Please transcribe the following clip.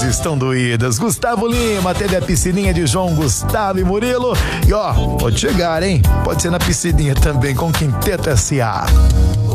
estão doídas. Gustavo Lima teve a piscininha de João Gustavo e Murilo. E ó, pode chegar, hein? Pode ser na piscininha também com Quinteto S.A.